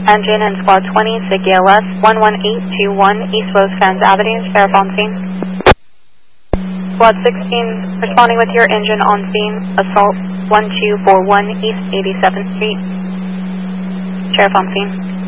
engine and squad 20, SIG ELS 11821 East Rosecrans Avenue, Sheriff on scene. Squad 16 responding with your engine on scene, assault 1241 East 87th Street. Sheriff on scene.